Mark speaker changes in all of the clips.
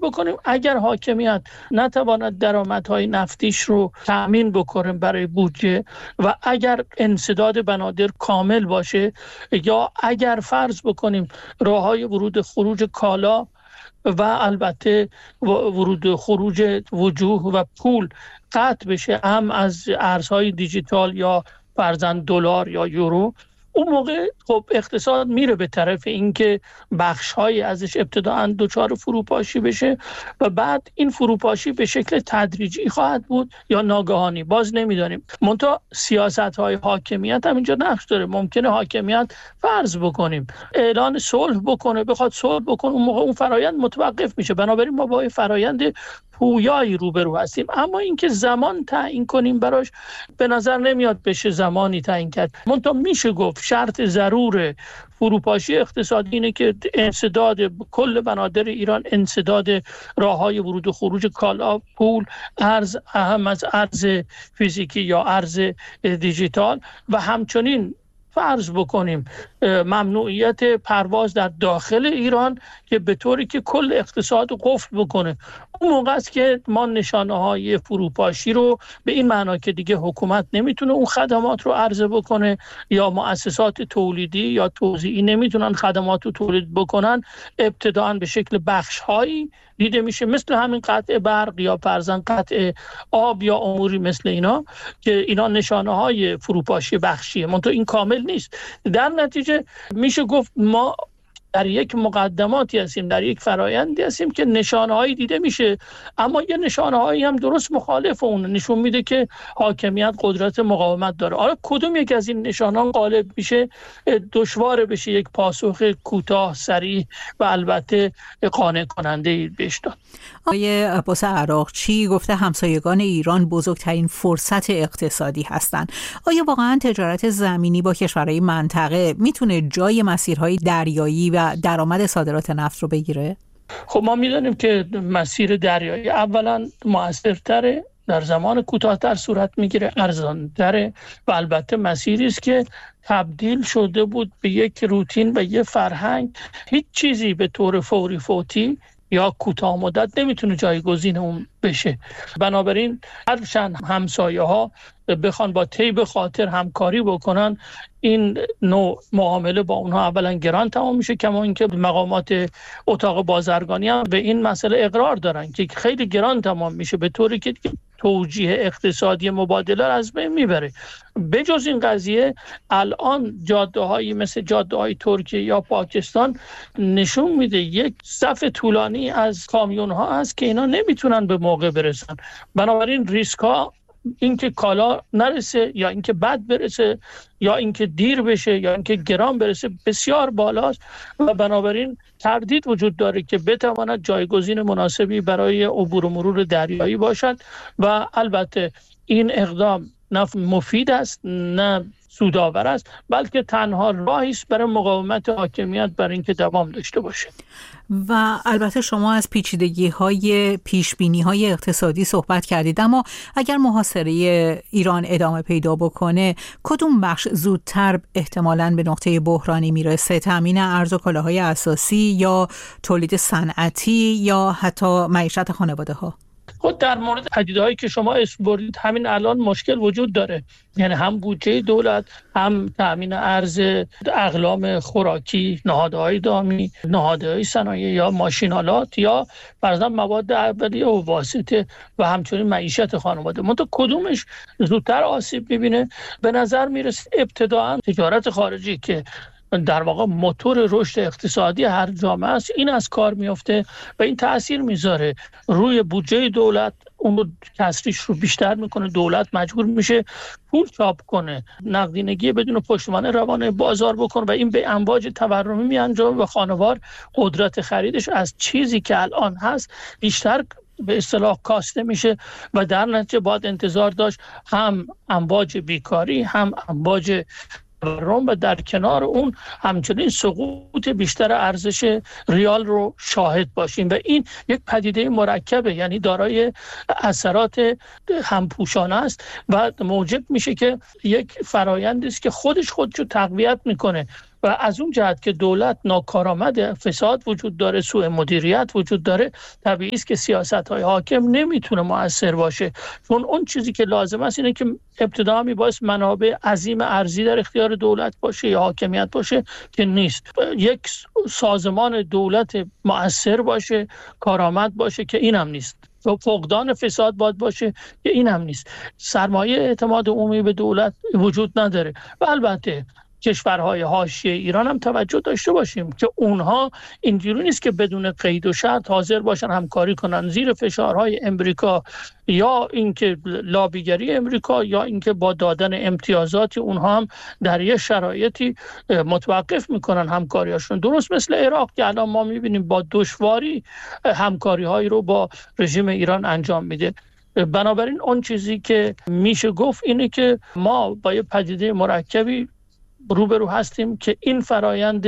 Speaker 1: بکنیم اگر حاکمیت نتواند درآمدهای نفتیش رو تأمین بکنه برای بودجه و اگر انسداد بنادر کامل باشه یا اگر فرض بکنیم راههای ورود خروج کالا و البته ورود خروج وجوه و پول قطع بشه، هم از ارزهای دیجیتال یا فرضاً دلار یا یورو، اون موقع خب اقتصاد میره به طرف اینکه بخش‌های ازش ابتداءً دچار فروپاشی بشه و بعد این فروپاشی به شکل تدریجی خواهد بود یا ناگهانی، باز نمیدانیم. منتها سیاست‌های حاکمیت هم اینجا نقش داره. ممکنه حاکمیت فرض بکنیم اعلان صلح بکنه، بخواد صلح بکنه، اون موقع اون فرایند متوقف میشه. بنابراین ما با فرایند پویایی روبرو هستیم، اما اینکه زمان تعیین کنیم براش به نظر نمیاد بشه زمانی تعیین کرد. منتها میشه گفت شرط ضرور فروپاشی اقتصادی اینه که انسداد کل بنادر ایران، انسداد راههای ورود و خروج کالا، پول، ارز، اهم از ارز فیزیکی یا ارز دیجیتال، و همچنین فرض بکنیم ممنوعیت پرواز در داخل ایران که به طوری که کل اقتصاد قفل بکنه. اون موقع است که ما نشانه های فروپاشی رو به این معنا که دیگه حکومت نمیتونه اون خدمات رو عرضه بکنه یا مؤسسات تولیدی یا توزیعی نمیتونن خدمات رو تولید بکنن، ابتداً به شکل بخش‌هایی دیده میشه، مثل همین قطع برق یا فرضاً قطع آب یا اموری مثل اینا که اینا نشانه های فروپاشی بخشیه، منتها این کامل نیست. در نتیجه میشه گفت ما در یک مقدماتی هستیم، در یک فرایندی هستیم که نشانه‌هایی دیده میشه، اما یه نشانه‌هایی هم درست مخالف اون، نشون میده که حاکمیت قدرت مقاومت داره. آره کدوم یک از این نشانه‌ها غالب میشه دشوار بشه یک پاسخ کوتاه، سریع و البته قانع کننده بهش داد.
Speaker 2: آقای عباس عراقچی گفته همسایگان ایران بزرگترین فرصت اقتصادی هستند. آیا واقعا تجارت زمینی با کشورهای منطقه میتونه جای مسیرهای دریایی و درآمد صادرات نفت رو بگیره؟
Speaker 1: خب ما میدونیم که مسیر دریایی اولا موثرتره، در زمان کوتاه‌تر صورت میگیره، ارزان‌تره و البته مسیری است که تبدیل شده بود به یک روتین و یک فرهنگ. هیچ چیزی به طور فوری فوتی یا کوتاه مدت نمیتونه جایگزین اون بشه. بنابراین هرچند همسایه ها بخوان با طیب خاطر همکاری بکنن، این نوع معامله با اونها اولا گران تمام میشه، کما اینکه مقامات اتاق بازرگانی هم به این مسئله اقرار دارن که خیلی گران تمام میشه، به طوری که توجیه اقتصادی مبادله را از بین میبره. بجز این قضیه الان جاده‌هایی مثل جاده‌های ترکیه یا پاکستان نشون میده یک صف طولانی از کامیون‌ها هست که اینا نمیتونن به موقع برسن. بنابراین ریسک‌ها، اینکه کالا نرسه یا اینکه بد برسه یا اینکه دیر بشه یا اینکه گران برسه، بسیار بالاست و بنابراین تردید وجود داره که بتواند جایگزین مناسبی برای عبور و مرور دریایی باشد و البته این اقدام نه مفید است نه سودآور است، بلکه تنها راهی است برای مقاومت حاکمیت برای اینکه دوام داشته باشه.
Speaker 2: و البته شما از پیچیدگی‌های پیشبینی‌های اقتصادی صحبت کردید، اما اگر محاصره ایران ادامه پیدا بکنه کدوم بخش زودتر احتمالاً به نقطه بحرانی میرسه؟ تامین ارز و کالاهای اساسی یا تولید صنعتی یا حتی معیشت خانواده‌ها؟
Speaker 1: خود در مورد پدیده‌هایی که شما اسم بردید همین الان مشکل وجود داره، یعنی هم بودجه دولت، هم تامین ارز اقلام خوراکی، نهادهای دامی، نهادهای صنایع یا ماشینالات یا فرضاً مواد اولیه و واسطه و همچنین معیشت خانواده. منتها کدومش زودتر آسیب می‌بینه؟ به نظر میرسه ابتداءً تجارت خارجی که در واقع موتور رشد اقتصادی هر جامعه است، این از کار میفته و این تأثیر میذاره روی بودجه دولت، اون کسریش رو بیشتر میکنه. دولت مجبور میشه پول چاپ کنه، نقدینگی بدون پشتوانه روانه بازار بکنه و این به امواج تورمی میانجامه و خانوار قدرت خریدش از چیزی که الان هست بیشتر به اصطلاح کاسته میشه و در نتیجه باید انتظار داشت هم امواج بیکاری، هم امواج و در کنار اون همچنین سقوط بیشتر ارزش ریال رو شاهد باشیم و این یک پدیده مرکبه، یعنی دارای اثرات همپوشانه است و موجب میشه که یک فرایندی است که خودش رو تقویت میکنه و از اون جهت که دولت ناکارآمد، فساد وجود داره، سوء مدیریت وجود داره، طبیعی است که سیاست‌های حاکم نمیتونه مؤثر باشه. چون اون چیزی که لازم است اینه که ابتدا میباید منابع عظیم ارضی در اختیار دولت باشه یا حاکمیت باشه که نیست. یک سازمان دولت مؤثر باشه، کارآمد باشه که اینم نیست. فقدان فساد باید باشه که این هم نیست. سرمایه اعتماد عمومی به دولت وجود نداره. و البته کشورهای حاشیه ایران هم توجه داشته باشیم که اونها اینجوری نیست که بدون قید و شرط حاضر باشن همکاری کنن زیر فشارهای امریکا، یا اینکه لابیگری امریکا، یا اینکه با دادن امتیازاتی اونها هم در یه شرایطی متوقف میکنن همکاریاشون. درست مثل عراق که الان ما میبینیم با دشواری همکاری‌هایی رو با رژیم ایران انجام میده. بنابراین اون چیزی که میشه گفت اینه که ما با یه پدیده مرکبی روبرو هستیم که این فرایند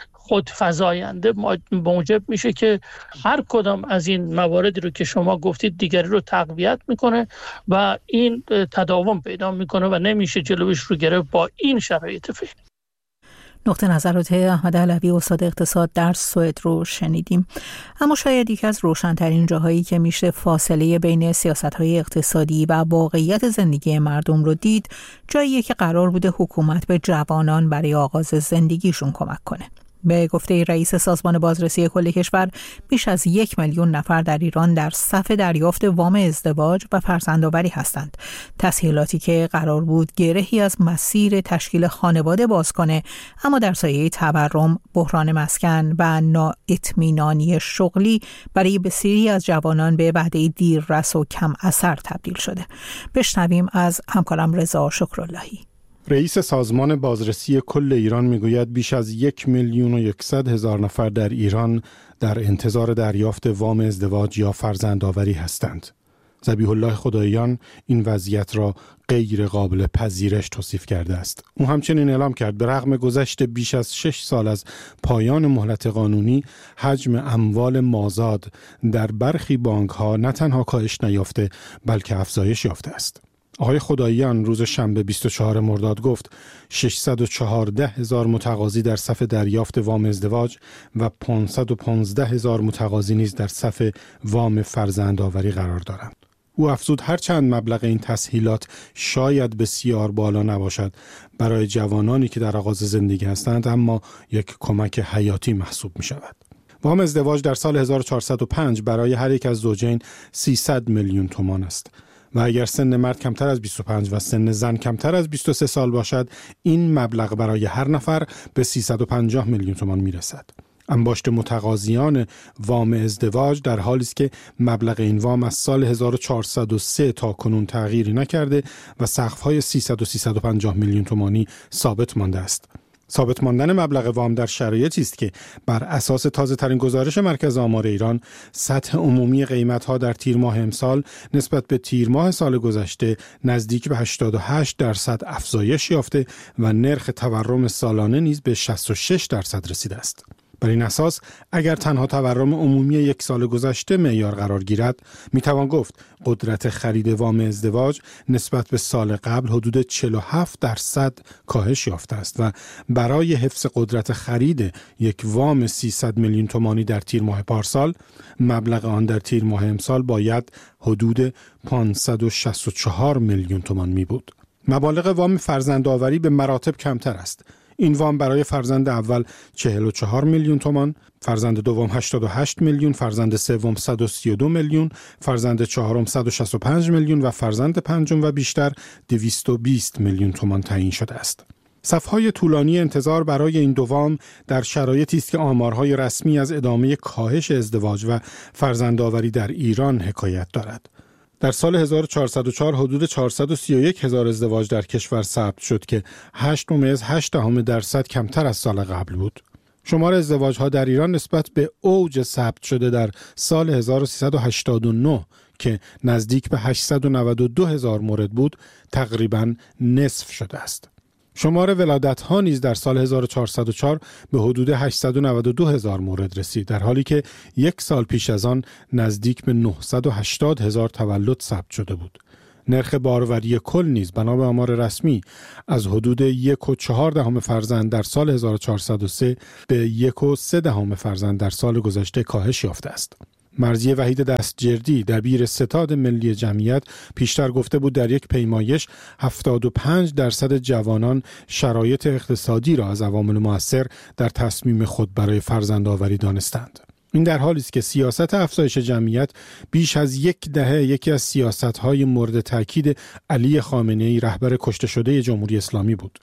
Speaker 1: خودفزاینده موجب میشه که هر کدام از این مواردی رو که شما گفتید دیگری رو تقویت میکنه و این تداوم پیدا میکنه و نمیشه جلوش رو گرفت با این شرایط فعلی.
Speaker 2: نقطه نظرات احمد علوی استاد اقتصاد در سوئد رو شنیدیم. اما شاید یکی از روشن‌ترین جاهایی که میشه فاصله بین سیاست‌های اقتصادی و واقعیت زندگی مردم رو دید، جاییه که قرار بوده حکومت به جوانان برای آغاز زندگیشون کمک کنه. به گفته رئیس سازمان بازرسی کل کشور، بیش از 1 میلیون نفر در ایران در صف دریافت وام ازدواج و فرزندآوری هستند. تسهیلاتی که قرار بود گرهی از مسیر تشکیل خانواده باز کنه، اما در سایه تورم، بحران مسکن و نااطمینانی شغلی برای بسیاری از جوانان به وعده دیررس و کم اثر تبدیل شده. بشنویم از همکارم رضا شکراللهی.
Speaker 3: رئیس سازمان بازرسی کل ایران میگوید بیش از 1,100,000 نفر در ایران در انتظار دریافت وام ازدواج یا فرزندآوری هستند. ذبیح الله خداییان این وضعیت را غیر قابل پذیرش توصیف کرده است. او همچنین اعلام کرد به رغم گذشت بیش از 6 سال از پایان مهلت قانونی، حجم اموال مازاد در برخی بانک‌ها نه تنها کاهش نیافته بلکه افزایش یافته است. آقای خداییان روز شنبه 24 مرداد گفت 614,000 متقاضی در صف دریافت وام ازدواج و 515,000 متقاضی نیز در صف وام فرزندآوری قرار دارند. او افزود هرچند مبلغ این تسهیلات شاید بسیار بالا نباشد برای جوانانی که در آغاز زندگی هستند، اما یک کمک حیاتی محسوب می شود. وام ازدواج در سال 1405 برای هر یک از زوجین 300 میلیون تومان است و اگر سن مرد کمتر از 25 و سن زن کمتر از 23 سال باشد، این مبلغ برای هر نفر به 350 میلیون تومان میرسد. انباشت متقاضیان وام ازدواج در حالی است که مبلغ این وام از سال 1403 تا کنون تغییری نکرده و سقف‌های 300 و 350 میلیون تومانی ثابت مانده است. ثابت ماندن مبلغ وام در شرایطی است که بر اساس تازه‌ترین گزارش مرکز آمار ایران، سطح عمومی قیمت‌ها در تیر ماه امسال نسبت به تیر ماه سال گذشته نزدیک به 88% افزایش یافته و نرخ تورم سالانه نیز به 66% رسیده است. بر این اساس اگر تنها تورم عمومی یک سال گذشته معیار قرار گیرد، میتوان گفت قدرت خرید وام ازدواج نسبت به سال قبل حدود 47% کاهش یافته است و برای حفظ قدرت خرید یک وام 300 میلیون تومانی در تیر ماه پارسال، مبلغ آن در تیر ماه امسال باید حدود 564 میلیون تومان می بود. مبالغ وام فرزندآوری به مراتب کمتر است. این وام برای فرزند اول 44 میلیون تومان، فرزند دوم 88 میلیون، فرزند سوم 132 میلیون، فرزند چهارم 165 میلیون و فرزند پنجم و بیشتر 220 میلیون تومان تعیین شده است. صف‌های طولانی انتظار برای این دو وام در شرایطی است که آمارهای رسمی از ادامه کاهش ازدواج و فرزندآوری در ایران حکایت دارد. در سال 1404 حدود 431,000 ازدواج در کشور ثبت شد که 8.8% کمتر از سال قبل بود. شمار ازدواج‌ها در ایران نسبت به اوج ثبت شده در سال 1389 که نزدیک به 892,000 مورد بود، تقریباً نصف شده است. شمار ولادت‌ها نیز در سال 1404 به حدود 892,000 مورد رسید، در حالی که یک سال پیش از آن نزدیک به 980,000 تولد ثبت شده بود. نرخ باروری کل نیز بنا به آمار رسمی از حدود 1.4 فرزند در سال 1403 به 1.3 فرزند در سال گذشته کاهش یافته است. مرضیه وحید دستجردی دبیر ستاد ملی جمعیت پیشتر گفته بود در یک پیمایش 75% جوانان شرایط اقتصادی را از عوامل مؤثر در تصمیم خود برای فرزندآوری دانستند. این در حالی است که سیاست افزایش جمعیت بیش از یک دهه یکی از سیاست‌های مورد تاکید علی خامنه‌ای رهبر کشته شده جمهوری اسلامی بود.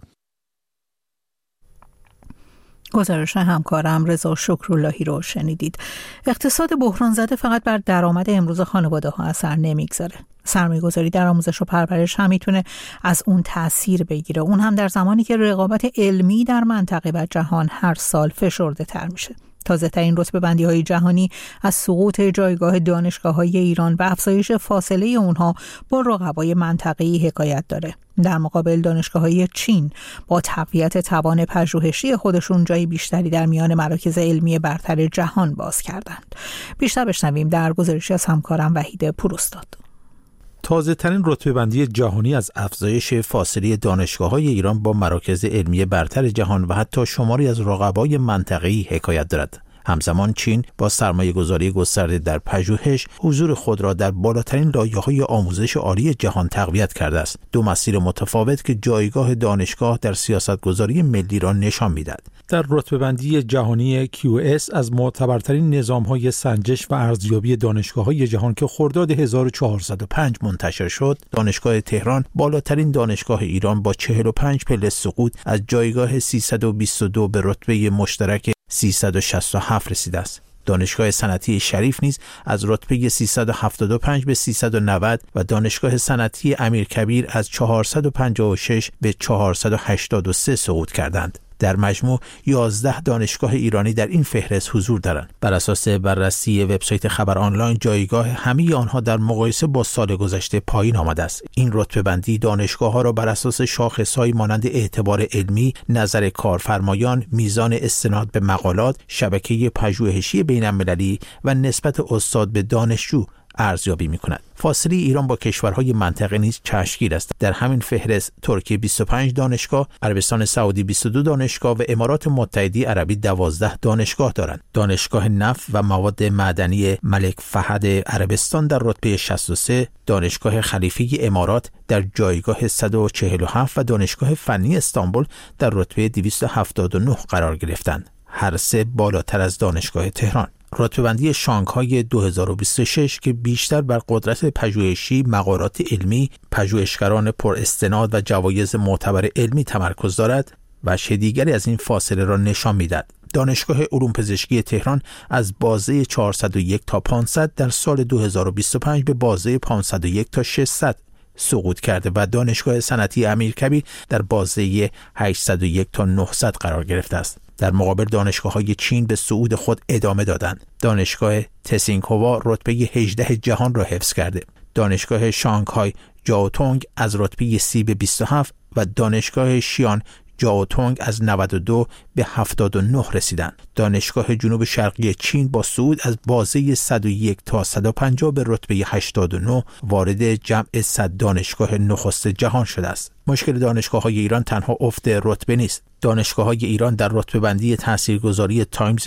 Speaker 2: گزارش همکارم رضا شکراللهی رو شنیدید. اقتصاد بحران زده فقط بر درآمد امروز خانواده‌ها اثر نمیگذاره. سرمایه‌گذاری در آموزش و پرورش هم میتونه از اون تأثیر بگیره، اون هم در زمانی که رقابت علمی در منطقه و جهان هر سال فشرده تر میشه. تازه ترین رتبه بندی های جهانی از سقوط جایگاه دانشگاه های ایران و افزایش فاصله اونها با رقبای منطقه‌ای حکایت داره. در مقابل دانشگاه های چین با تقویت توان پژوهشی خودشون جای بیشتری در میان مراکز علمی برتر جهان باز کردند. بیشتر بشنویم در گزارشی از همکارم وحید پوراستاد.
Speaker 4: تازه ترین رتبه بندی جهانی از افزایش فاصله دانشگاه‌های ایران با مراکز علمی برتر جهان و حتی شماری از رقبای منطقه‌ای حکایت دارد. همزمان چین با سرمایه‌گذاری گسترده در پژوهش حضور خود را در بالاترین لایه‌های آموزش عالی جهان تقویت کرده است. دو مسیر متفاوت که جایگاه دانشگاه در سیاست‌گذاری ملی را نشان می‌دهد. در رتبه‌بندی جهانی QS از معتبرترین نظام‌های سنجش و ارزیابی دانشگاه‌های جهان که خرداد 1405 منتشر شد، دانشگاه تهران بالاترین دانشگاه ایران با 45 پله سقوط از جایگاه 322 به رتبه مشترک 367 رسیده است. دانشگاه صنعتی شریف نیز از رتبه 375 به 390 و دانشگاه صنعتی امیرکبیر از 456 به 483 سقوط کردند. در مجموع 11 دانشگاه ایرانی در این فهرست حضور دارند. بر اساس بررسی وبسایت خبر آنلاین جایگاه همه آنها در مقایسه با سال گذشته پایین آمده است. این رتبه‌بندی دانشگاه‌ها را بر اساس شاخص‌هایی مانند اعتبار علمی، نظر کارفرمایان، میزان استناد به مقالات، شبکه پژوهشی بین‌المللی و نسبت استاد به دانشجو ارزیابی می‌کند. فاصله ایران با کشورهای منطقه نیز چشمگیر است. در همین فهرست ترکیه 25 دانشگاه، عربستان سعودی 22 دانشگاه و امارات متحده عربی 12 دانشگاه دارند. دانشگاه نفت و مواد معدنی ملک فهد عربستان در رتبه 63، دانشگاه خلیفه امارات در جایگاه 147 و دانشگاه فنی استانبول در رتبه 279 قرار گرفتند. هر سه بالاتر از دانشگاه تهران. رتبه‌بندی شانگهای 2026 که بیشتر بر قدرت پژوهشی، مقالات علمی، پژوهشگران پر استناد و جوایز معتبر علمی تمرکز دارد، وجه دیگری از این فاصله را نشان می‌دهد. دانشگاه علوم پزشکی تهران از بازه 401 تا 500 در سال 2025 به بازه 501 تا 600 سقوط کرده و دانشگاه صنعتی امیرکبیر در بازه 801 تا 900 قرار گرفته است. در مقابل دانشگاه‌های چین به صعود خود ادامه دادند. دانشگاه تسینکووا رتبه 18 جهان را حفظ کرده. دانشگاه شانگهای جاوتونگ از رتبه 30 به 27 و دانشگاه شیان جاوتونگ از 92 به 79 رسیدند. دانشگاه جنوب شرقی چین با صعود از بازه 101 تا 150 به رتبه 89 وارد جمع 100 دانشگاه نخست جهان شده است. مشکل دانشگاه‌های ایران تنها افت رتبه نیست. دانشگاه‌های ایران در رتبه‌بندی تاثیرگذاری تایمز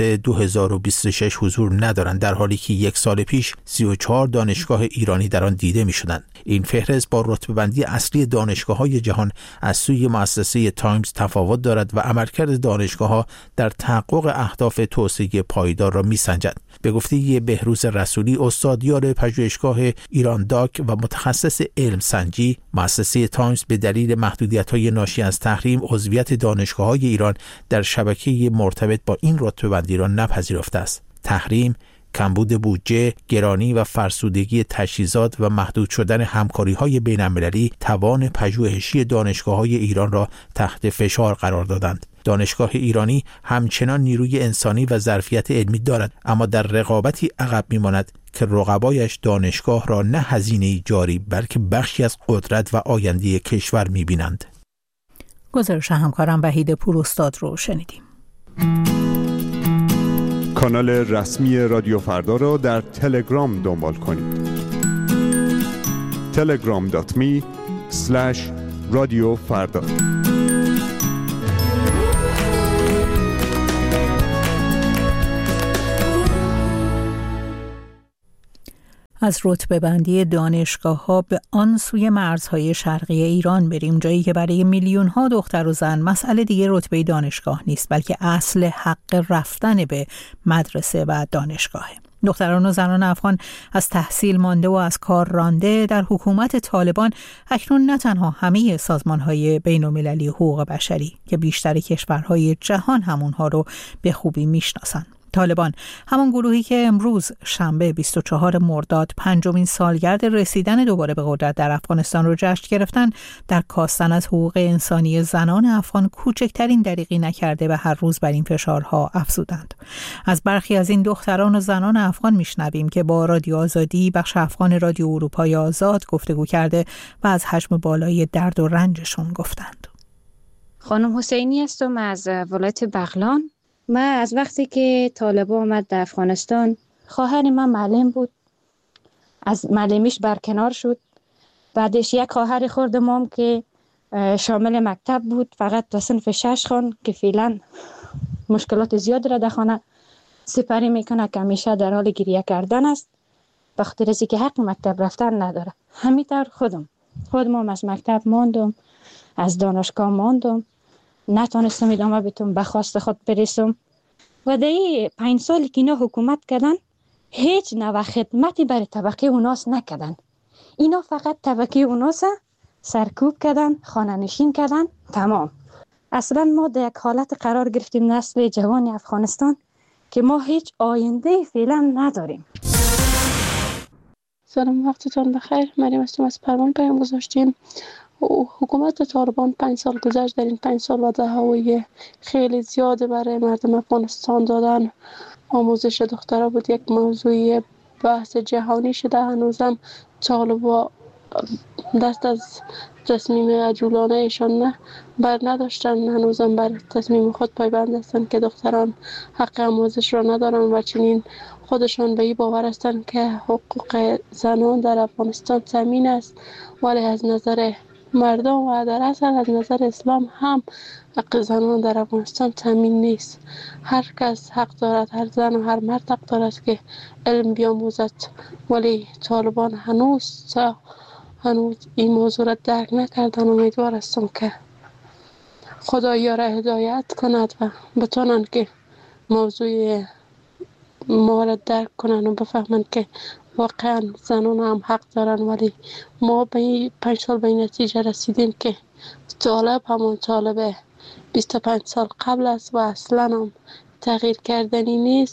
Speaker 4: 2026 حضور ندارند، در حالی که یک سال پیش 34 دانشگاه ایرانی در آن دیده می‌شدند. این فهرست با رتبه‌بندی اصلی دانشگاه‌های جهان از سوی مؤسسه تایمز تفاوت دارد و عملکرد دانشگاه‌ها در تحقق اهداف توسعه پایدار را می‌سنجد. به گفته بهروز رسولی، استادیار پژوهشگاه ایران داک و متخصص علم سنجی، مؤسسه تایمز به دلیل محدودیت‌های ناشی از تحریم عضویت دانشگاه‌های ایران در شبکه مرتبط با این رتبه‌بندی را نپذیرفته است. تحریم، کمبود بودجه، گرانی و فرسودگی تجهیزات و محدود شدن همکاری‌های بین‌المللی توان پژوهشی دانشگاه‌های ایران را تحت فشار قرار دادند. دانشگاه ایرانی همچنان نیروی انسانی و ظرفیت علمی دارد، اما در رقابتی عقب می‌ماند که رقبایش دانشگاه را نه هزینه‌ای جاری بلکه بخشی از قدرت و آینده کشور می‌بینند.
Speaker 2: گزارش همکارم وحید پوراستاد رو شنیدیم.
Speaker 5: کانال رسمی رادیو فردا را در تلگرام دنبال کنید. telegram.me/رادیو فردا.
Speaker 2: از رتبه بندی دانشگاه‌ها به آن سوی مرزهای شرقی ایران بریم، جایی که برای میلیون‌ها دختر و زن مسئله دیگه رتبه دانشگاه نیست، بلکه اصل حق رفتن به مدرسه و دانشگاهه. دختران و زنان افغان از تحصیل مانده و از کار رانده در حکومت طالبان اکنون نه تنها همه سازمان‌های بین‌المللی حقوق بشری که بیشتر کشورهای جهان همونها رو به خوبی میشناسن. طالبان، همان گروهی که امروز شنبه 24 مرداد 5مین سالگرد رسیدن دوباره به قدرت در افغانستان رو جشن گرفتن، در کاستن از حقوق انسانی زنان افغان کوچکترین دریغی نکرده و هر روز بر این فشارها افزودند. از برخی از این دختران و زنان افغان میشنویم که با رادیو آزادی، بخش افغان رادیو اروپای آزاد گفتگو کرده و از حجم بالای درد و رنجشون گفتند.
Speaker 6: خانم حسینی هستم از ولایت بغلان. من از وقتی که طالبان آمد در افغانستان، خواهر من معلم بود، از معلمیش برکنار شد. بعدش یک خواهر خردمام که شامل مکتب بود، فقط تا صنف 6 خوان که فعلا مشکلات زیاد را در خانه سپری میکنه که همیشه در حال گریه کردن است، بخاطر از اینکه حق مکتب رفتن نداره. همینطور خودم از مکتب ماندم، از دانشگاه ماندم، نتونستم ادامه بدم، به خواست خود برسم. و در این 5 سالی که اینا حکومت کردن، هیچ نوع خدمتی برای طبقه اوناس نکردن. اینا فقط طبقه اوناس سرکوب کردن، خانه نشین کردن، تمام. اصلا ما در یک حالت قرار گرفتیم، نسل جوان افغانستان، که ما هیچ آینده فعلا نداریم.
Speaker 7: سلام، وقتتون بخیر. مریم هستم از پروان پیام گذاشتیم. حکومت طالبان 5 سال گذشت. در این 5 سال وعده‌های خیلی زیاده برای مردم افغانستان دادن. آموزش دخترها بود یک موضوع بحث جهانی شده. هنوزم طالبان دست از تصمیم عجولانه ایشان بر نداشتن، هنوزم بر تصمیم خود پایبند هستند که دختران حق آموزش را ندارن و چنین خودشان به این باور هستند که حقوق زنان در افغانستان تامین است، ولی از نظر مردم و در اصل از نظر اسلام هم حق زنان در افغانستان تامین نیست. هر کس حق دارد، هر زن و هر مرد حق دارد که علم بیاموزد، ولی طالبان هنوز این موضوع را درک نکردن. امیدوار هستم که خدایا را هدایت کند و بتونن که موضوع ما را درک کنن و بفهمند که واقعا زنان هم حق دارن. ولی ما به این 5 سال به این نتیجه رسیدیم که طالب همون طالب 25 سال قبل است و اصلا هم تغییر کردنی نیست.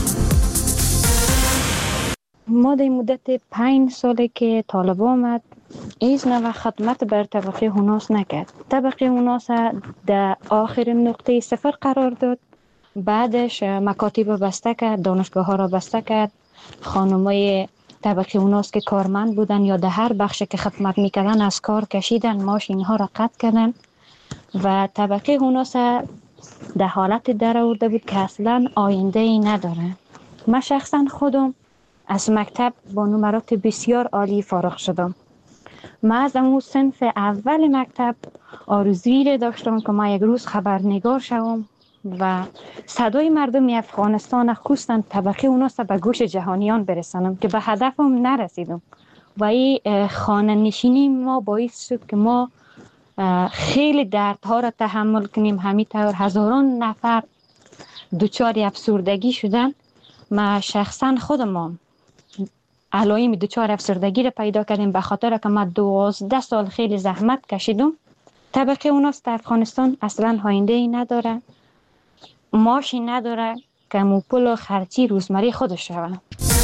Speaker 6: ما در مدت 5 ساله که طالب آمد، هیچ نوع خدمت بر طبقه اوناس نکرد. طبقه اوناس در آخرین نقطه صفر قرار داد. بعدش مکاتب بسته کرد، دانشگاه ها را بسته کرد. خانمای طبقه اوناس که کارمند بودن یا در هر بخش که خدمت میکردن از کار کشیدن، ماشین ها را قطع کردن و طبقه اوناس در حالت در آورده بود که اصلا آینده ای نداره. من شخصا خودم از مکتب با نمرات بسیار عالی فارغ شدم. من از اون صنف اول مکتب آرزویی داشتم که ما یک روز خبرنگار شوم و صدای مردم افغانستان خصوصا طبقه اوناس به گوش جهانیان برسانم، که به هدفم نرسیدم و این خانه نشینی ما باعث شد که ما خیلی دردها را تحمل کنیم. همینطور هزاران نفر دچار افسردگی شدن. ما شخصا خودم علائم دچار افسردگی را پیدا کردیم به خاطر که ما 12 سال خیلی زحمت کشیدم. طبقه اوناس در افغانستان اصلا آینده ای نداره، ماشی نداره که موپل و خرچی روزمره خودش شود.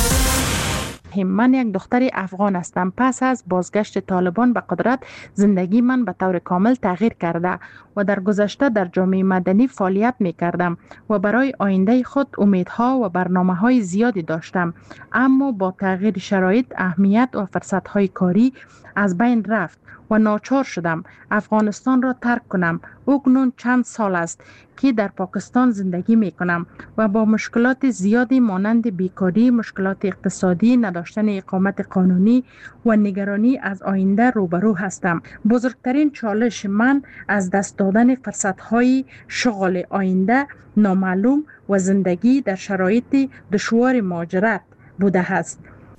Speaker 8: من یک دختر افغان هستم. پس از بازگشت طالبان به قدرت زندگی من به طور کامل تغییر کرده و در گذشته در جامعه مدنی فعالیت می کردم و برای آینده خود امیدها و برنامه‌های زیادی داشتم، اما با تغییر شرایط اهمیت و فرصت‌های کاری از بین رفت و ناچار شدم افغانستان را ترک کنم. اکنون چند سال است که در پاکستان زندگی می کنم و با مشکلات زیادی مانند بیکاری، مشکلات اقتصادی، نداشتن اقامت قانونی و نگرانی از آینده روبرو هستم. بزرگترین چالش من از دست دادن فرصت‌های شغل آینده نامعلوم و زندگی در شرایط دشوار مهاجرت بوده است.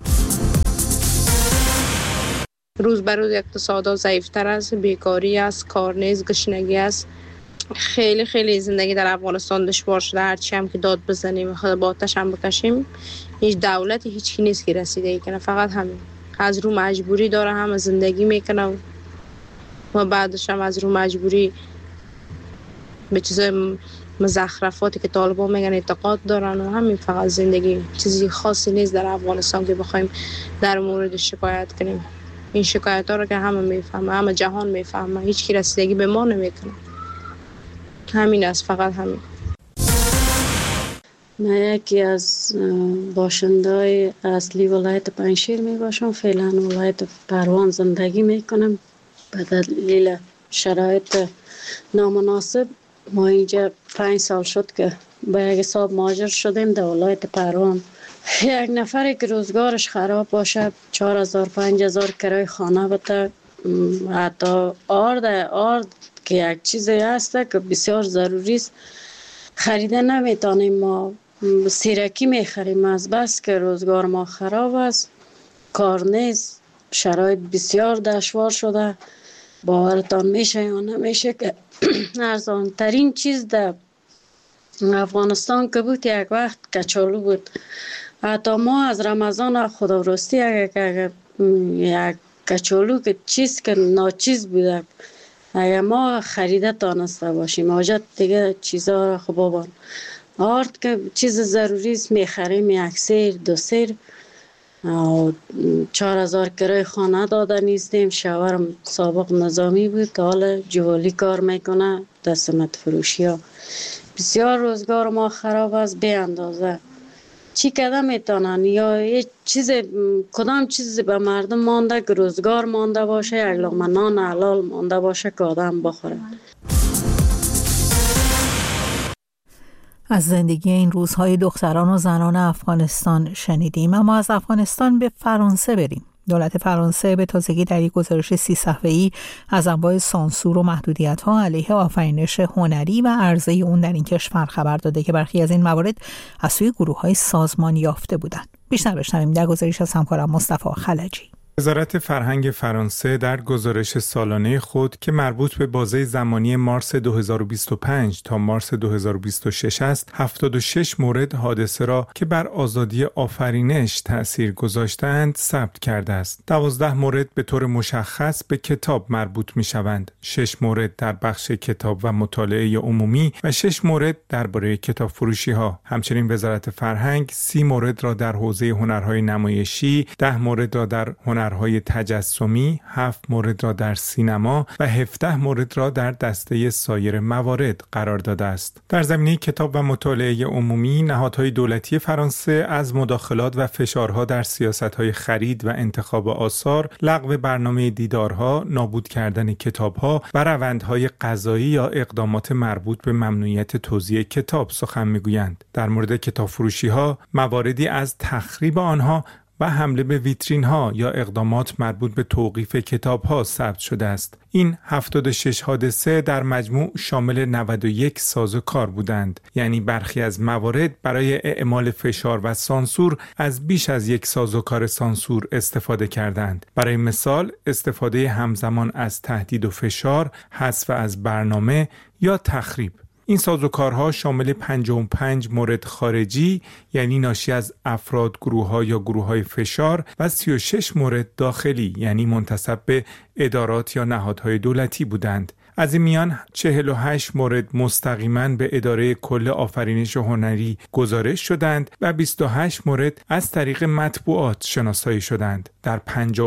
Speaker 9: روز به روز اقتصاد ضعیفتر است، بیکاری است، کار نیست، گشنگی است. خیلی زندگی در افغانستان دشوار شده. هرچی هم که داد بزنیم خود با آتش هم بکشیم، هیچ دولتی هیچ کی نیست که رسیده کنه. فقط همین از رو مجبوری داره هم زندگی میکنه و بعدش هم از رو مجبوری به چیزای مزخرفاتی که طالبان میگن اعتقاد دارن و همین فقط زندگی. چیزی خاصی نیست در افغانستان که بخوایم در مورد شکایت کنیم. این شکایت ها رو که همه میفهمه، همه جهان میفهمه، هیچ کی رسیدگی به ما نمیکنه. همین است، فقط همین.
Speaker 10: من یکی از باشنده‌های اصلی ولایت پنجشیر می باشم. فعلا ولایت پروان زندگی میکنم. به دلیل شرایط نامناسب ما اینجا 5 سال شد که با یک حساب مهاجر شدیم در ولایت پروان. یک نفری که روزگارش خراب باشه 4000-5000 کرای خانه بده، حتی آرد که یک چیزی هست که بسیار ضروری است خریده نمیتونیم. ما سیرکی میخریم از بس که روزگار ما خراب است، کار نیست، شرایط بسیار دشوار شده. باورتان میشه یا نمیشه که ارزان ترین چیز در افغانستان که بود یک وقت کچالو بود. حتی ما از رمضان خدا راستی اگر یک کچالو که چیز که ناچیز بوده اگر ما خریده تانسته باشیم حاجت دیگه چیزها را خوبان آرد که چیز ضروری است میخریم، یک سیر 2 سیر 4000 کرای خانه داده نیستیم. شوهرم سابق نظامی بود، حال جوالی کار میکنه، دستمت فروشی ها. بسیار روزگار ما خراب است به اندازه. چی کده میتونن یا یه چیز کدام چیزی به مردم مانده که روزگار مانده باشه، یک لقمه نان حلال مانده باشه که آدم بخوره.
Speaker 2: از زندگی این روزهای دختران و زنان افغانستان شنیدیم. اما از افغانستان به فرانسه بریم. دولت فرانسه به تازگی در یک گزارش 30 صفحه‌ای از انواع سانسور و محدودیت‌ها علیه آفرینش هنری و عرضه اون در این کشور خبر داده که برخی از این موارد از سوی گروه‌های سازمانی یافته بودند. بیشتر بشنویم در گزارش از همکارم مصطفی خلجی.
Speaker 11: وزارت فرهنگ فرانسه در گزارش سالانه خود که مربوط به بازه زمانی مارس 2025 تا مارس 2026 است، 76 مورد حادثه را که بر آزادی آفرینش تأثیر گذاشتند ثبت کرده است. 12 مورد به طور مشخص به کتاب مربوط می شوند. 6 مورد در بخش کتاب و مطالعه عمومی و 6 مورد درباره کتاب فروشی ها. همچنین وزارت فرهنگ 30 مورد را در حوزه هنرهای نمایشی، 10 مورد را در هنرهای تجسمی، 7 مورد را در سینما و 17 مورد را در دسته سایر موارد قرار داده است. در زمینه کتاب و مطالعه عمومی، نهادهای دولتی فرانسه از مداخلات و فشارها در سیاست‌های خرید و انتخاب آثار، لغو برنامه دیدارها، نابود کردن کتاب‌ها و روندهای قضایی یا اقدامات مربوط به ممنوعیت توزیع کتاب سخن می‌گویند. در مورد کتاب فروشی‌ها، مواردی از تخریب آنها و حمله به ویترین ها یا اقدامات مربوط به توقیف کتاب ها ثبت شده است. این 76 حادثه در مجموع شامل 91 سازوکار بودند، یعنی برخی از موارد برای اعمال فشار و سانسور از بیش از یک سازوکار سانسور استفاده کردند. برای مثال استفاده همزمان از تهدید و فشار، حذف از برنامه یا تخریب. این سازوکارها شامل 55 مورد خارجی یعنی ناشی از افراد، گروه‌ها یا گروه‌های فشار و 36 مورد داخلی یعنی منتسب به ادارات یا نهادهای دولتی بودند. از این میان 48 مورد مستقیما به اداره کل آفرینش هنری گزارش شدند و 28 مورد از طریق مطبوعات شناسایی شدند. در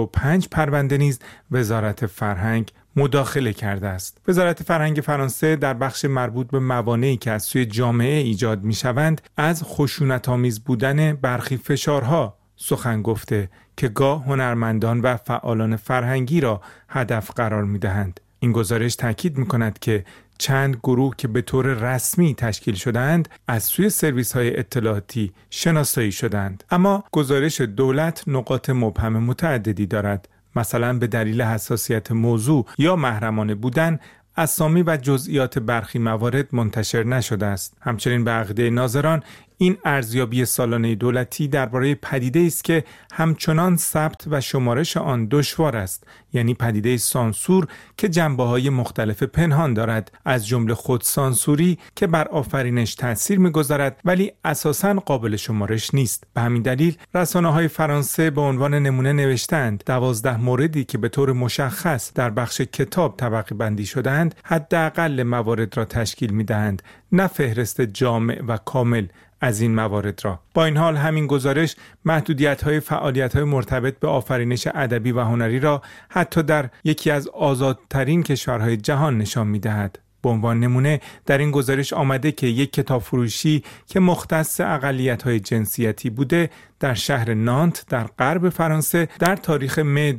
Speaker 11: 55 پرونده نیز وزارت فرهنگ مداخله کرده است. وزارت فرهنگ فرانسه در بخش مربوط به موانعی که از سوی جامعه ایجاد می‌شوند، از خشونت‌آمیز بودن برخی فشارها سخن گفته که گاه هنرمندان و فعالان فرهنگی را هدف قرار می‌دهند. این گزارش تاکید می‌کند که چند گروه که به طور رسمی تشکیل شدند از سوی سرویس‌های اطلاعاتی شناسایی شدند. اما گزارش دولت نقاط مبهم متعددی دارد. مثلا به دلیل حساسیت موضوع یا محرمانه بودن اسامی و جزئیات برخی موارد منتشر نشده است. همچنین به عقیده ناظران این ارزیابی سالانه دولتی درباره پدیده است که همچنان ثبت و شمارش آن دشوار است، یعنی پدیده سانسور که جنبه‌های مختلف پنهان دارد، از جمله خودسانسوری که بر آفرینش تأثیر می‌گذارد ولی اساساً قابل شمارش نیست. به همین دلیل رسانه‌های فرانسه به عنوان نمونه نوشتند 12 موردی که به طور مشخص در بخش کتاب طبقه بندی شدند حداقل موارد را تشکیل می‌دهند، نه فهرست جامع و کامل از این موارد را. با این حال همین گزارش محدودیت‌های فعالیت‌های مرتبط به آفرینش ادبی و هنری را حتی در یکی از آزادترین کشورهای جهان نشان می‌دهد. به عنوان نمونه در این گزارش آمده که یک کتاب فروشی که مختص اقلیت‌های جنسیتی بوده در شهر نانت در غرب فرانسه در تاریخ می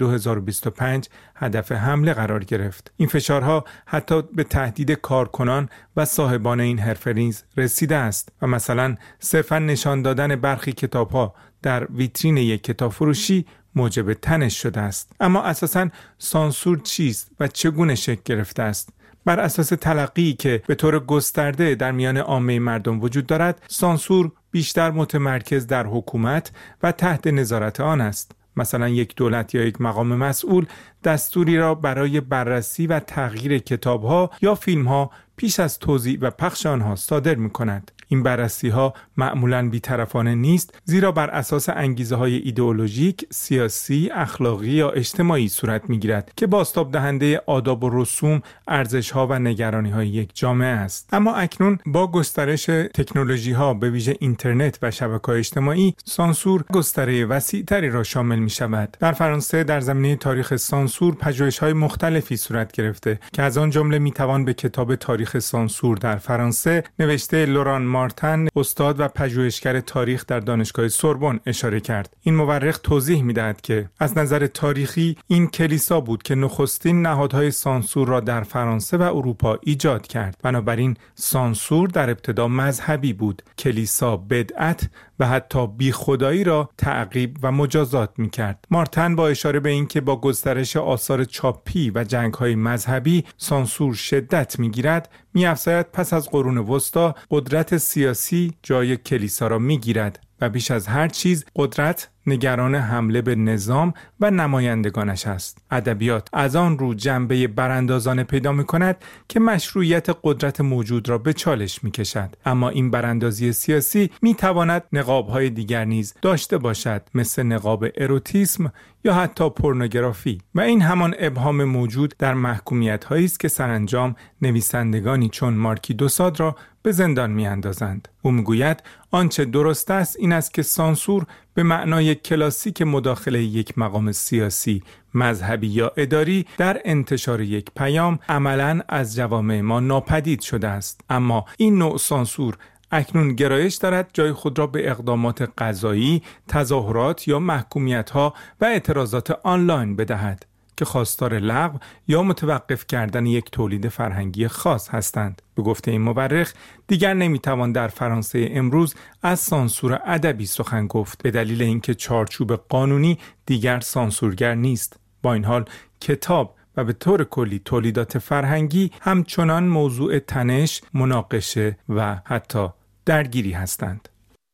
Speaker 11: 2025 هدف حمله قرار گرفت. این فشارها حتی به تهدید کارکنان و صاحبان این حرفه نیز رسیده است و مثلا صرفاً نشان دادن برخی کتاب‌ها در ویترین یک کتاب فروشی موجب تنش شده است. اما اساساً سانسور چیست و چگونه شکل گرفته است؟ بر اساس تلقی که به طور گسترده در میان عامه مردم وجود دارد، سانسور بیشتر متمرکز در حکومت و تحت نظارت آن است. مثلا یک دولت یا یک مقام مسئول دستوری را برای بررسی و تغییر کتاب‌ها یا فیلم‌ها پیش از توزیع و پخش آنها صادر می‌کند. این بررسی‌ها معمولاً بی‌طرفانه نیست، زیرا بر اساس انگیزه‌های ایدئولوژیک، سیاسی، اخلاقی یا اجتماعی صورت می‌گیرد که بازتاب دهنده آداب و رسوم، ارزش‌ها و نگرانی‌های یک جامعه است. اما اکنون با گسترش تکنولوژی‌ها به ویژه اینترنت و شبکه‌های اجتماعی، سانسور گستره وسیع‌تری را شامل می‌شود. در فرانسه در زمینه تاریخ سانسور پژوهش‌های مختلفی صورت گرفته که از آن جمله می‌توان به کتاب تاریخ سانسور در فرانسه نوشته لوران مارتن، استاد و پژوهشگر تاریخ در دانشگاه سوربن اشاره کرد. این مورخ توضیح می‌دهد که از نظر تاریخی این کلیسا بود که نخستین نهادهای سانسور را در فرانسه و اروپا ایجاد کرد. بنابراین سانسور در ابتدا مذهبی بود. کلیسا بدعت و حتی بیخدایی را تعقیب و مجازات می‌کرد. مارتن با اشاره به اینکه با گسترش آثار چاپی و جنگ‌های مذهبی سانسور شدت می‌گیرد، می‌افزاید پس از قرون وسطا قدرت سیاسی جای کلیسا را می‌گیرد و بیش از هر چیز قدرت نگران حمله به نظام و نمایندگانش است. ادبیات از آن رو جنبه براندازانه پیدا می‌کند که مشروعیت قدرت موجود را به چالش می‌کشد. اما این براندازی سیاسی می‌تواند نقاب‌های دیگر نیز داشته باشد، مثل نقاب اروتیسم یا حتی پورنوگرافی، و این همان ابهام موجود در محکومیت‌هایی است که سرانجام نویسندگانی چون مارکی دوساد را به زندان می‌اندازند. او می‌گوید آنچه درست است این است که سانسور به معنای کلاسیک مداخله یک مقام سیاسی، مذهبی یا اداری در انتشار یک پیام عملاً از جوامع ما ناپدید شده است. اما این نوع سانسور اکنون گرایش دارد جای خود را به اقدامات قضایی، تظاهرات یا محکومیت‌ها و اعتراضات آنلاین بدهد که خواستار لغو یا متوقف کردن یک تولید فرهنگی خاص هستند. به گفته این مورخ دیگر نمیتوان در فرانسه امروز از سانسور ادبی سخن گفت، به دلیل اینکه چارچوب قانونی دیگر سانسورگر نیست. با این حال کتاب و به طور کلی تولیدات فرهنگی همچنان موضوع تنش، مناقشه و حتی درگیری هستند.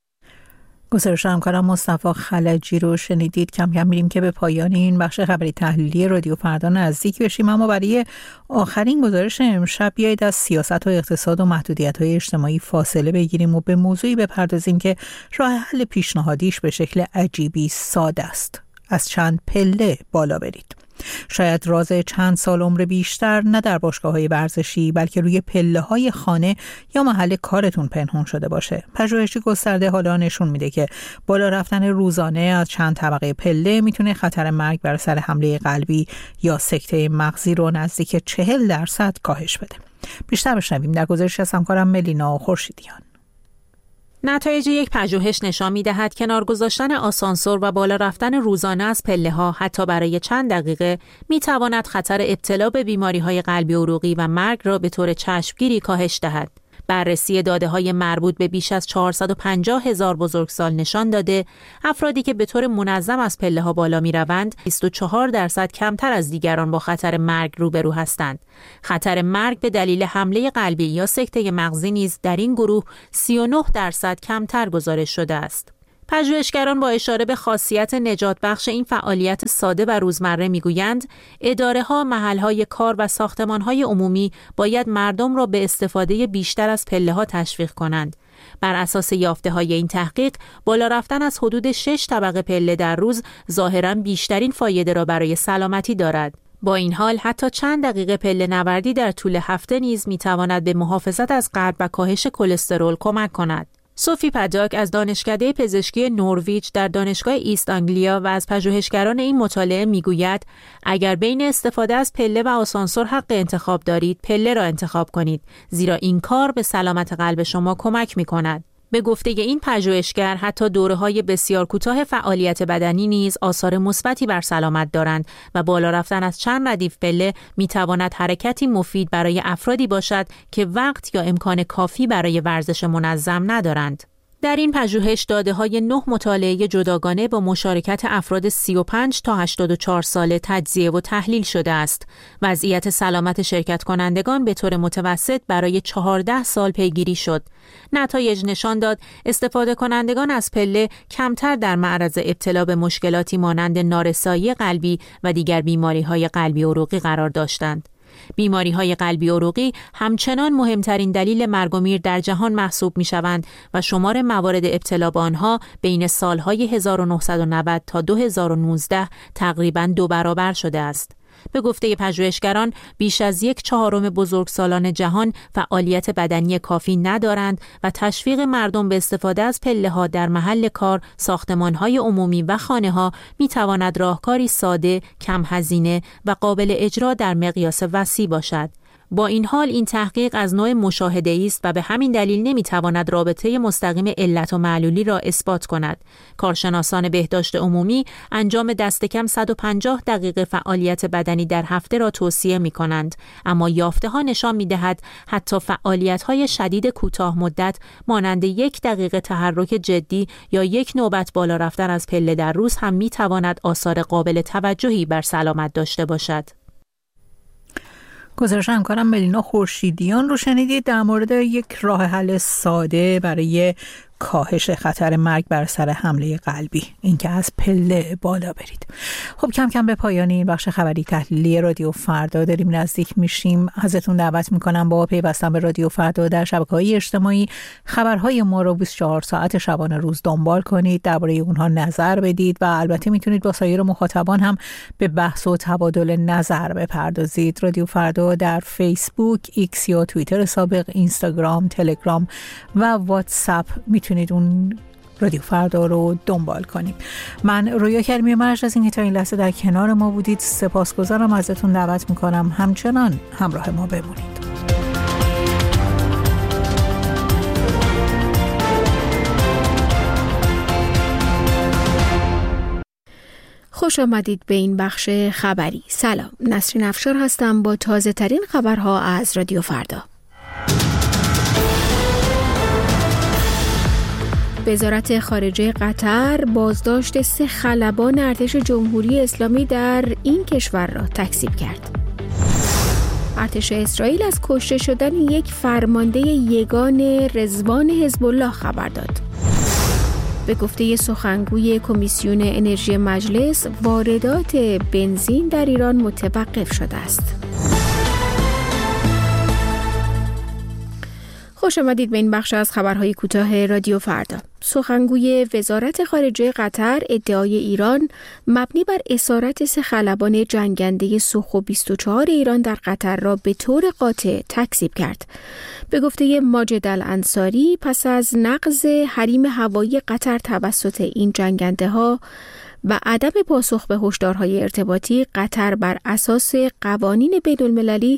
Speaker 2: گزارش همکارم مصطفی خلجی رو شنیدید. کم کم میریم که به پایان این بخش خبری تحلیلی رادیو فردا نزدیک بشیم، اما برای آخرین گزارش امشب بیایید از سیاست و اقتصاد و محدودیت‌های اجتماعی فاصله بگیریم و به موضوعی بپردازیم که راه حل پیشنهادیش به شکل عجیبی ساده است: از چند پله بالا برید. شاید راز چند سال عمر بیشتر نه در باشگاه‌های ورزشی بلکه روی پله‌های خانه یا محل کارتون پنهان شده باشه. پژوهشی گسترده حالا نشون میده که بالا رفتن روزانه از چند طبقه پله میتونه خطر مرگ بر اثر حمله قلبی یا سکته مغزی رو نزدیک 40% کاهش بده. بیشتر بشنویم در گزارش از همکارم ملینا خورشیدیان.
Speaker 12: نتایج یک پژوهش نشان می‌دهد کنار گذاشتن آسانسور و بالا رفتن روزانه از پله‌ها حتی برای چند دقیقه می‌تواند خطر ابتلا به بیماری‌های قلبی عروقی و مرگ را به طور چشمگیری کاهش دهد. بررسی داده‌های مربوط به بیش از 450,000 بزرگسال نشان داده افرادی که به طور منظم از پله‌ها بالا می‌روند 24% کمتر از دیگران با خطر مرگ روبرو هستند. خطر مرگ به دلیل حمله قلبی یا سکته مغزی نیز در این گروه 39% کمتر گزارش شده است. پژوهشگران با اشاره به خاصیت نجات بخش این فعالیت ساده و روزمره میگویند اداره‌ها، محل‌های کار و ساختمان‌های عمومی باید مردم را به استفاده بیشتر از پله‌ها تشویق کنند. بر اساس یافته‌های این تحقیق، بالا رفتن از حدود 6 طبقه پله در روز ظاهراً بیشترین فایده را برای سلامتی دارد. با این حال حتی چند دقیقه پله نوردی در طول هفته نیز می‌تواند به محافظت از قلب و کاهش کلسترول کمک کند. سوفی پداک از دانشکده پزشکی نرویج در دانشگاه ایست آنگلیا و از پژوهشگران این مطالعه میگوید اگر بین استفاده از پله و آسانسور حق انتخاب دارید، پله را انتخاب کنید، زیرا این کار به سلامت قلب شما کمک می‌کند. به گفته این پژوهشگر حتی دوره‌های بسیار کوتاه فعالیت بدنی نیز آثار مثبتی بر سلامت دارند و بالا رفتن از چند ردیف پله می‌تواند حرکتی مفید برای افرادی باشد که وقت یا امکان کافی برای ورزش منظم ندارند. در این پژوهش داده‌های 9 مطالعه جداگانه با مشارکت افراد 35 تا 84 ساله تجزیه و تحلیل شده است. وضعیت سلامت شرکت کنندگان به طور متوسط برای 14 سال پیگیری شد. نتایج نشان داد استفاده کنندگان از پله کمتر در معرض ابتلا به مشکلاتی مانند نارسایی قلبی و دیگر بیماری‌های قلبی عروقی قرار داشتند. بیماری‌های قلبی عروقی همچنان مهمترین دلیل مرگ و میر در جهان محسوب می‌شوند و شمار موارد ابتلا به آنها بین سال‌های 1990 تا 2019 تقریباً 2 برابر شده است. به گفته پژوهشگران بیش از 1/4 بزرگسالان جهان فعالیت بدنی کافی ندارند و تشویق مردم به استفاده از پله‌ها در محل کار، ساختمان‌های عمومی و خانه‌ها می‌تواند راهکاری ساده، کم هزینه و قابل اجرا در مقیاس وسیع باشد. با این حال این تحقیق از نوع مشاهده‌ای است و به همین دلیل نمی‌تواند رابطه مستقیم علت و معلولی را اثبات کند. کارشناسان بهداشت عمومی انجام دست کم 150 دقیقه فعالیت بدنی در هفته را توصیه می‌کنند، اما یافته‌ها نشان می‌دهد حتی فعالیت‌های شدید کوتاه مدت مانند 1 دقیقه تحرک جدی یا 1 نوبت بالا رفتن از پله در روز هم می‌تواند آثار قابل توجهی بر سلامت داشته باشد.
Speaker 2: گزارش همکارم ملینا خورشیدیان رو شنیدید در مورد یک راه حل ساده برای کاهش خطر مرگ بر سر حمله قلبی، اینکه از پله بالا برید. خب کم کم به پایان این بخش خبری تحلیلی رادیو فردا داریم نزدیک میشیم. ازتون دعوت میکنم با پیوستن به رادیو فردا در شبکه‌های اجتماعی خبرهای ما رو 24 ساعت شبانه روز دنبال کنید، درباره اونها نظر بدید و البته میتونید با سایر مخاطبان هم به بحث و تبادل نظر بپردازید. رادیو فردا در فیسبوک، ایکس یا توییتر سابق، اینستاگرام، تلگرام و واتساپ میتونید اون رادیو فردا رو دنبال کنید. من رویا کریمی مرج از اینکه تا این لحظه در کنار ما بودید سپاسگزارم. ازتون دعوت میکنم همچنان همراه ما بمونید.
Speaker 13: خوش آمدید به این بخش خبری. سلام، نسرین افشار هستم با تازه ترین خبرها از رادیو فردا. وزارت خارجه قطر بازداشت 3 خلبان ارتش جمهوری اسلامی در این کشور را تکذیب کرد. ارتش اسرائیل از کشته شدن یک فرمانده یگان رضوان حزب الله خبر داد. به گفته سخنگوی کمیسیون انرژی مجلس، واردات بنزین در ایران متوقف شده است. خوش آمدید به این بخش از خبرهای کوتاه رادیو فردا. سخنگوی وزارت خارجه قطر ادعای ایران مبنی بر اسارت 3 خلبان جنگنده سوخو 24 ایران در قطر را به طور قاطع تکذیب کرد. به گفته ماجد الانصاری، پس از نقض حریم هوایی قطر توسط این جنگنده ها و عدم پاسخ به هشدارهای ارتباطی، قطر بر اساس قوانین بین المللی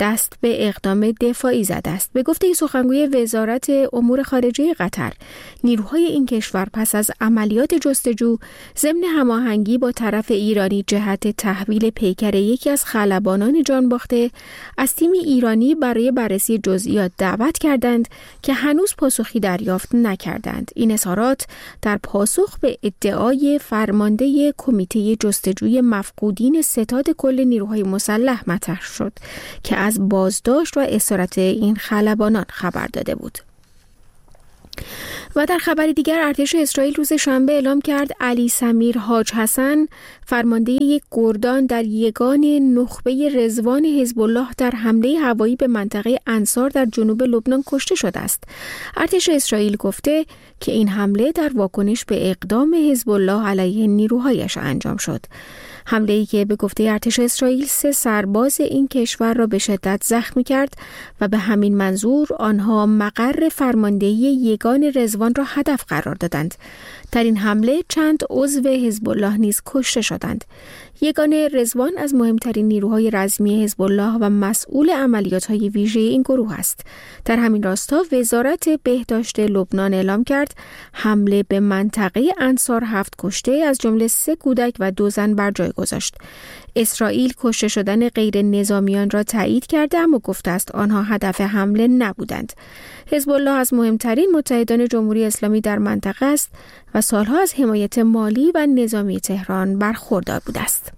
Speaker 13: دست به اقدام دفاعی زده است. به گفته سخنگوی وزارت امور خارجه قطر، نیروهای این کشور پس از عملیات جستجو ضمن هماهنگی با طرف ایرانی جهت تحویل پیکر یکی از خلبانان جانباخته از تیم ایرانی برای بررسی جزئیات دعوت کردند که هنوز پاسخی دریافت نکردند. این اظهارات در پاسخ به ادعای فرمانده کمیته جستجوی مفقودین ستاد کل نیروهای مسلح مطرح شد که از بازداشت و اسارت این خلبانان خبر داده بود. و در خبر دیگر ارتش اسرائیل روز شنبه اعلام کرد علی سمیر حاج حسن، فرمانده یک گردان در یگان نخبه رضوان حزب الله، در حمله هوایی به منطقه انصار در جنوب لبنان کشته شده است. ارتش اسرائیل گفته که این حمله در واکنش به اقدام حزب الله علیه نیروهایش انجام شد. حمله‌ای که به گفته ارتش اسرائیل 3 سرباز این کشور را به شدت زخمی کرد و به همین منظور آنها مقر فرماندهی یگان رضوان را هدف قرار دادند. در این حمله چند عضو حزب الله نیز کشته شدند. یگان رضوان از مهمترین نیروهای رزمی حزب الله و مسئول عملیات‌های ویژه این گروه است. در همین راستا وزارت بهداشت لبنان اعلام کرد حمله به منطقه انصار 7 کشته از جمله 3 کودک و 2 زن بر جای گذاشت. اسرائیل کشته شدن غیر نظامیان را تایید کرده اما گفته است آنها هدف حمله نبودند. حزب الله از مهمترین متحدان جمهوری اسلامی در منطقه است و سالها از حمایت مالی و نظامی تهران برخوردار بوده است.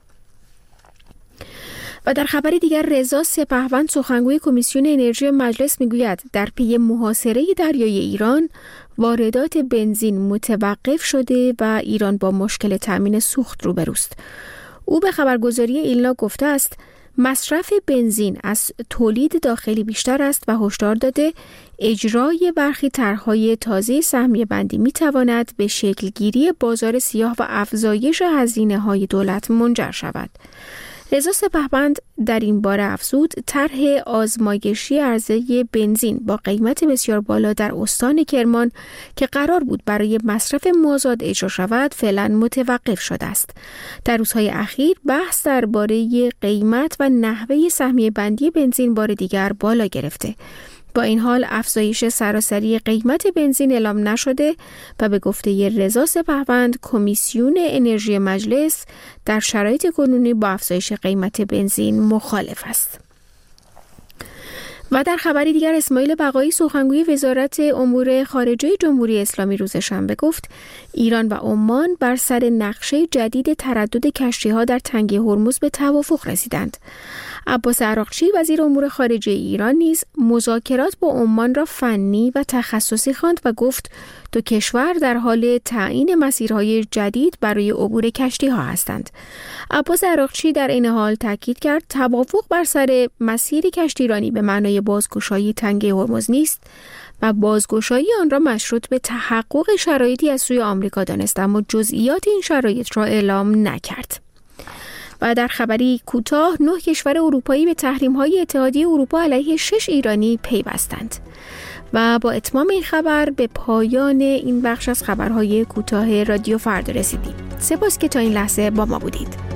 Speaker 13: و در خبر دیگر رضا سپهبند، سخنگوی کمیسیون انرژی مجلس، میگوید در پی محاصره دریای ایران واردات بنزین متوقف شده و ایران با مشکل تامین سوخت روبروست. او به خبرگزاری ایلنا گفته است مصرف بنزین از تولید داخلی بیشتر است و هشدار داده اجرای برخی طرح‌های تازه سهمیه بندی می‌تواند به شکلگیری بازار سیاه و افزایش هزینه‌های دولت منجر شود. رضا سپهبند در این باره افزود طرح آزمایشی عرضه بنزین با قیمت بسیار بالا در استان کرمان که قرار بود برای مصرف مازاد اجرا شود فعلا متوقف شده است. در روزهای اخیر بحث درباره قیمت و نحوه سهمیه بندی بنزین بار دیگر بالا گرفته. با این حال افزایش سراسری قیمت بنزین اعلام نشده و به گفته رضا سپهبند کمیسیون انرژی مجلس در شرایط کنونی با افزایش قیمت بنزین مخالف است. و در خبری دیگر اسماعیل بقایی، سخنگوی وزارت امور خارجه جمهوری اسلامی، روز شنبه گفت ایران و عمان بر سر نقشه جدید تردد کشتی‌ها در تنگه هرمز به توافق رسیدند. عباس عراقچی وزیر امور خارجه ایران نیز مذاکرات با عمان را فنی و تخصصی خواند و گفت دو کشور در حال تعیین مسیرهای جدید برای عبور کشتی‌ها هستند. عباس عراقچی در این حال تاکید کرد توافق بر سر مسیر کشتیرانی به معنای بازگشایی تنگه هرمز نیست و بازگشایی آن را مشروط به تحقق شرایطی از سوی آمریکا دانست اما جزئیات این شرایط را اعلام نکرد. و در خبری کوتاه 9 کشور اروپایی به تحریم‌های اتحادیه اروپا علیه 6 ایرانی پیوستند. و با اتمام این خبر به پایان این بخش از خبرهای کوتاه رادیو فردا رسیدیم. سپاس که تا این لحظه با ما بودید.